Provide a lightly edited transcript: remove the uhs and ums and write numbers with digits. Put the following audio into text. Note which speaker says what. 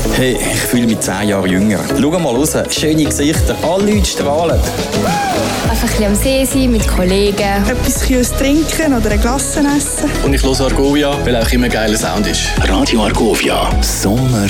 Speaker 1: Hey, ich fühle mich 10 Jahre jünger. Schau mal raus, schöne Gesichter, alle Leute strahlen.
Speaker 2: Einfach ein bisschen am See sein mit Kollegen.
Speaker 3: Etwas Kühles trinken oder ein Glas essen.
Speaker 4: Und ich höre Argovia, weil auch immer ein geiler Sound ist.
Speaker 5: Radio Argovia, Sommer